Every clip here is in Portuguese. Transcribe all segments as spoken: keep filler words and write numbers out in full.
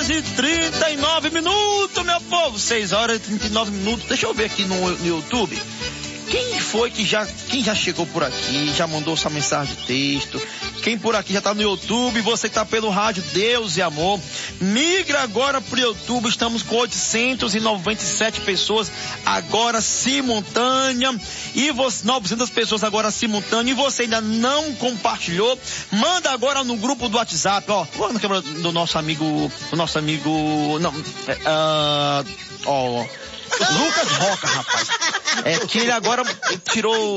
e trinta e nove minutos, meu povo. seis horas e trinta e nove minutos. Deixa eu ver aqui no, no YouTube. Quem foi que já, quem já chegou por aqui, já mandou sua mensagem de texto? Quem por aqui já tá no YouTube, você que tá pelo rádio Deus e Amor, migra agora pro YouTube, estamos com oitocentas e noventa e sete pessoas agora simultânea, e você, novecentas pessoas agora simultânea, e você ainda não compartilhou, manda agora no grupo do WhatsApp, ó, na câmera do nosso amigo, do nosso amigo, não, é, uh, ó, Lucas Roca, rapaz. É que ele agora tirou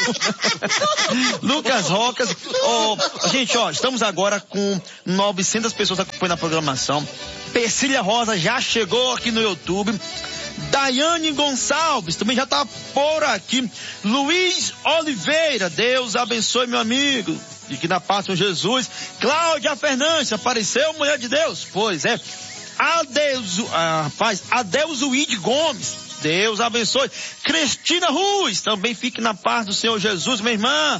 Lucas Rocas. Oh, gente, ó, estamos agora com novecentas pessoas acompanhando a programação. Persília Rosa já chegou aqui no YouTube. Daiane Gonçalves também já tá por aqui. Luiz Oliveira, Deus abençoe, meu amigo. E que na paz com Jesus. Cláudia Fernandes, apareceu, mulher de Deus? Pois é. Adeus, ah, rapaz, Adeus Uide Gomes, Deus abençoe. Cristina Ruiz, também fique na paz do Senhor Jesus, minha irmã.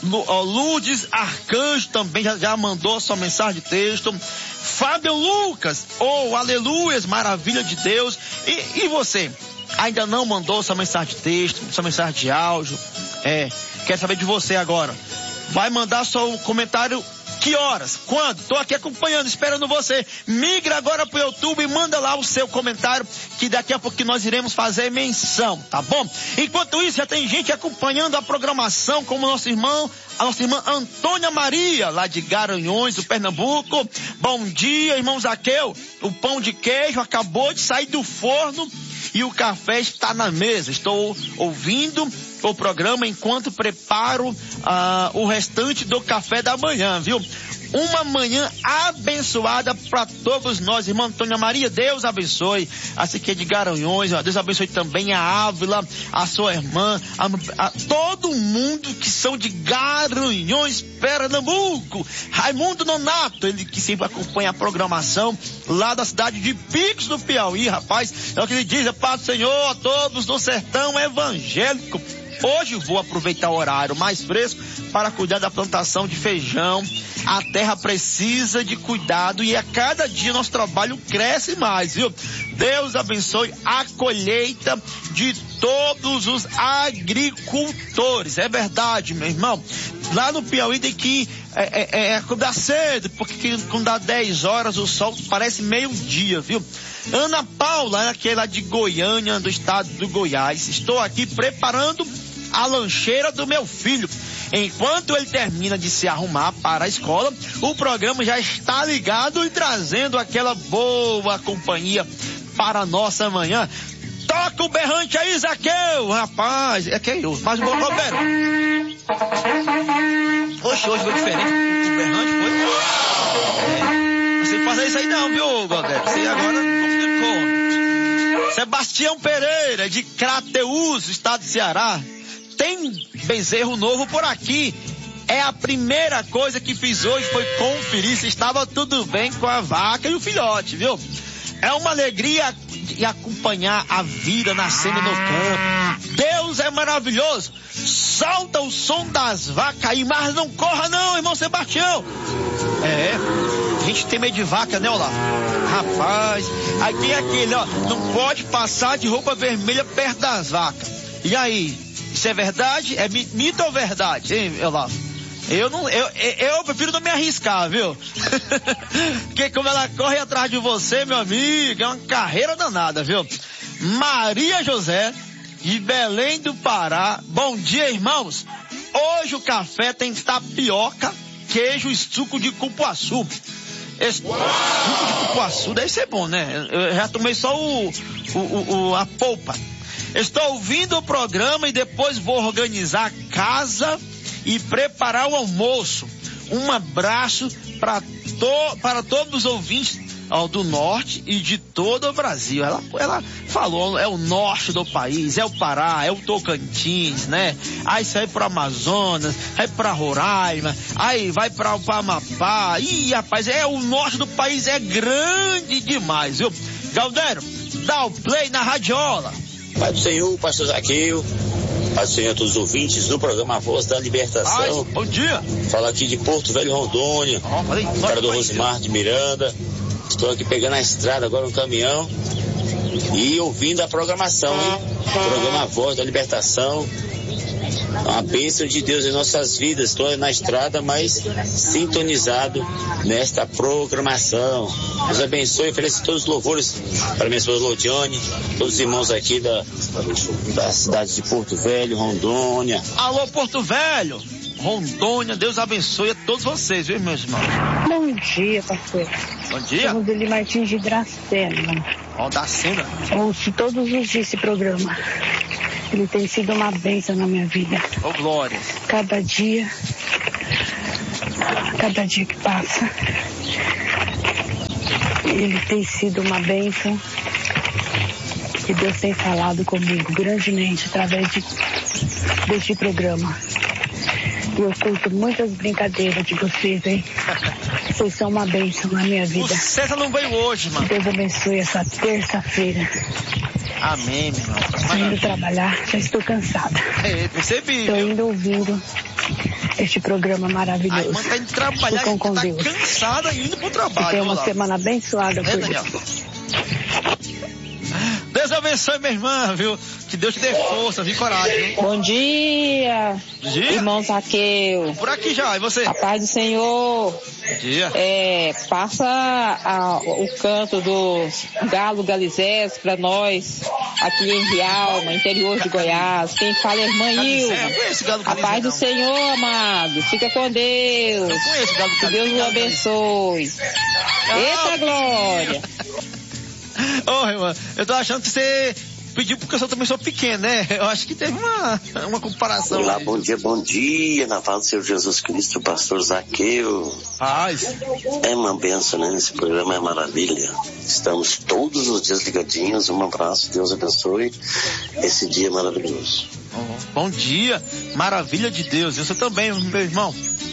Lourdes Arcanjo também já, já mandou sua mensagem de texto. Fábio Lucas, oh, aleluias, maravilha de Deus. E, e você, ainda não mandou sua mensagem de texto, sua mensagem de áudio? É, quer saber de você agora? Vai mandar seu comentário. Que horas? Quando? Tô aqui acompanhando, esperando você. Migra agora pro YouTube e manda lá o seu comentário, que daqui a pouco nós iremos fazer menção, tá bom? Enquanto isso, já tem gente acompanhando a programação, como nosso irmão, a nossa irmã Antônia Maria, lá de Garanhuns, do Pernambuco. Bom dia, irmão Zaqueu. O pão de queijo acabou de sair do forno e o café está na mesa. Estou ouvindo o programa enquanto preparo uh, o restante do café da manhã, viu? Uma manhã abençoada para todos nós, irmã Antônia Maria, Deus abençoe. Assim que é de Garanhuns, Deus abençoe também a Ávila, a sua irmã, a, a todo mundo que são de Garanhuns, Pernambuco. Raimundo Nonato, ele que sempre acompanha a programação lá da cidade de Picos do Piauí, rapaz. É o que ele diz, é paz do Senhor a todos do sertão evangélico. Hoje vou aproveitar o horário mais fresco para cuidar da plantação de feijão. A terra precisa de cuidado e a cada dia nosso trabalho cresce mais, viu? Deus abençoe a colheita de todos os agricultores. É verdade, meu irmão. Lá no Piauí tem que é, é, é, acordar cedo, porque quando dá dez horas o sol parece meio-dia, viu? Ana Paula, aquela de Goiânia, do estado do Goiás. Estou aqui preparando a lancheira do meu filho. Enquanto ele termina de se arrumar para a escola, o programa já está ligado e trazendo aquela boa companhia para a nossa manhã. Toca o berrante aí, Zaqueu, rapaz. É que é eu, mas o Roberto. Oxe, hoje foi diferente. O berrante foi. É, você faz isso aí não, viu, Roberto? Você agora complicou. Sebastião Pereira, de Crateús, estado de Ceará. Tem bezerro novo por aqui. É a primeira coisa que fiz hoje foi conferir se estava tudo bem com a vaca e o filhote, viu? É uma alegria de acompanhar a vida nascendo no campo. Deus é maravilhoso. Solta o som das vacas aí, mas não corra não, irmão Sebastião. É, a gente tem medo de vaca, né, Olá? Rapaz, aí tem aquele, ó, não pode passar de roupa vermelha perto das vacas. E aí? Isso é verdade? É mito ou verdade, hein, Olavo? Eu não, eu, eu prefiro não me arriscar, viu? Porque como ela corre atrás de você, meu amigo, é uma carreira danada, viu? Maria José, de Belém do Pará. Bom dia, irmãos. Hoje o café tem tapioca, queijo e suco de cupuaçu. Esse suco de cupuaçu deve ser bom, né? Eu já tomei só o, o, o a polpa. Estou ouvindo o programa e depois vou organizar a casa e preparar o almoço. Um abraço para to, para todos os ouvintes ó, do norte e de todo o Brasil. Ela, ela falou, é o norte do país, é o Pará, é o Tocantins, né? Aí sai para o Amazonas, vai para Roraima, aí vai para o Amapá. Ih, rapaz, é o norte do país, é grande demais, viu? Galdério, dá o play na radiola. Pai do Senhor, pastor Zaqueu, Pai do Senhor a todos os ouvintes do programa Voz da Libertação. Ai, bom dia. Fala aqui de Porto Velho, Rondônia, oh, falei, cara do Rosimar de Miranda. Estou aqui pegando a estrada agora no caminhão e ouvindo a programação, hein? Programa Voz da Libertação. Uma bênção de Deus em nossas vidas. Estou na estrada, mas sintonizado nesta programação. Deus abençoe e ofereça todos os louvores para minha esposa Lodiane, todos os irmãos aqui da, da cidade de Porto Velho, Rondônia. Alô, Porto Velho, Rondônia, Deus abençoe a todos vocês, viu, meus irmãos? Bom dia, pastor. Bom dia. Somos Eli Martins de Dracena. Ó, da cena. Ouço todos os dias esse programa. Ele tem sido uma bênção na minha vida. Ô, glória. Cada dia, cada dia que passa, ele tem sido uma bênção. E Deus tem falado comigo grandemente através de, deste programa. E eu curto muitas brincadeiras de vocês, hein? Vocês são uma bênção na minha vida. O César não veio hoje, mano. Deus abençoe essa terça-feira. Amém, meu irmão. Estou indo trabalhar, já estou cansada. É, percebi. Estou indo ouvindo este programa maravilhoso. A irmã tá indo trabalhar, Ficam com tá Deus. cansada e indo pro trabalho. E tenha uma lá. semana abençoada É, por Daniel. Deus. Deus abençoe, minha irmã, viu? Que Deus te dê força, viu? Coragem, viu? Bom dia, Dia. irmão Zaqueu. Por aqui já, e você? A paz do Senhor. Bom dia. É, passa a- o canto do Galo Galizés para nós, aqui em Rialma, interior de Goiás. Quem fala é a irmã Galizé, Ilma. eu conheço Galo A Galizé, paz do não. Senhor, amado. Fica com Deus. Eu conheço Galo Que Galizé. Deus o Galo Galizé. abençoe. Ah, Eita glória. Ô, irmã, eu tô achando que você pediu porque eu também sou pequeno, né? Eu acho que teve uma, uma comparação. Olá, aí. bom dia, bom dia, na paz do Senhor Jesus Cristo, pastor Zaqueu. Paz. É uma benção, né? Esse programa é maravilha. Estamos todos os dias ligadinhos. Um abraço, Deus abençoe esse dia maravilhoso. Oh, bom dia, maravilha de Deus. Você também, meu irmão.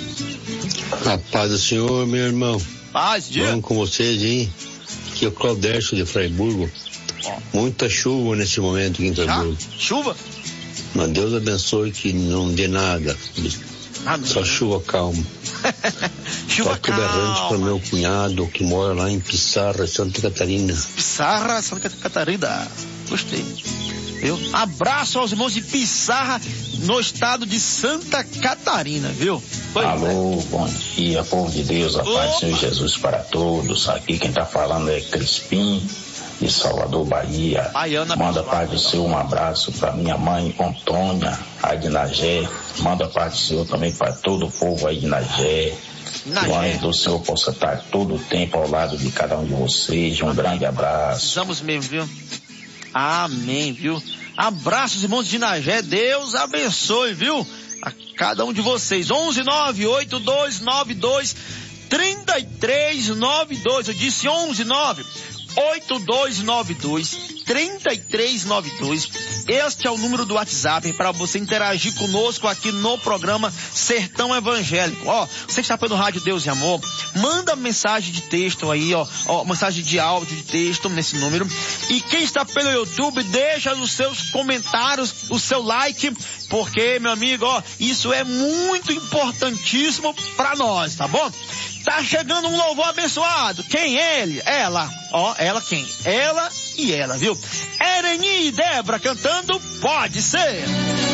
A paz do Senhor, meu irmão. Paz, dia. Bom com vocês, hein? Aqui é o Claudércio de Fraiburgo. Muita chuva nesse momento aqui em Já? Fraiburgo. Chuva? Mas Deus abençoe que não dê nada. Amém. Só chuva calma. Chuva Toque berrante para calma. meu cunhado que mora lá em Pissarra, Santa Catarina. Pissarra, Santa Catarina. Gostei. Viu? Abraço aos irmãos de Pissarra, no estado de Santa Catarina, viu? Foi. Alô, bom dia, povo de Deus, a paz do Senhor Jesus para todos. Aqui quem tá falando é Crispim, de Salvador, Bahia. Baiana, Manda a pessoal. paz do Senhor, um abraço para minha mãe Antônia, aí de Nagé. Manda a paz do Senhor também para todo o povo aí de Nagé. Nagé. Que o anjo do Senhor possa estar todo o tempo ao lado de cada um de vocês. Um grande abraço. Precisamos mesmo, viu? Amém, viu? Abraços, irmãos de Nagé. Deus abençoe, viu? A cada um de vocês. onze nove oito dois nove dois três três nove dois. Eu disse onze nove oito dois nove dois três três nove dois. Este é o número do WhatsApp para você interagir conosco aqui no programa Sertão Evangélico. Ó, você que está pelo Rádio Deus e Amor, manda mensagem de texto aí, ó, ó, mensagem de áudio, de texto nesse número. E quem está pelo YouTube, deixa os seus comentários, o seu like, porque, meu amigo, ó, isso é muito importantíssimo para nós, tá bom? Tá chegando um louvor abençoado. Quem é ele? Ela. Ó, ela quem? Ela e ela, viu? Ereni e Débora cantando Pode Ser.